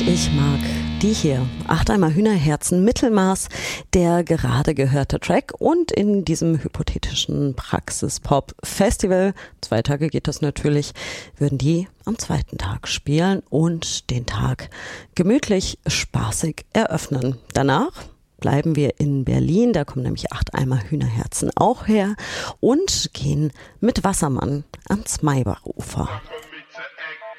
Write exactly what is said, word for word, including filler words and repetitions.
Und ich mag die hier. Acht Eimer Hühnerherzen, Mittelmaß, der gerade gehörte Track. Und in diesem hypothetischen Praxis-Pop-Festival, zwei Tage geht das natürlich, würden die am zweiten Tag spielen und den Tag gemütlich, spaßig eröffnen. Danach bleiben wir in Berlin, da kommen nämlich Acht Eimer Hühnerherzen auch her und gehen mit Wassermann ans Maybachufer.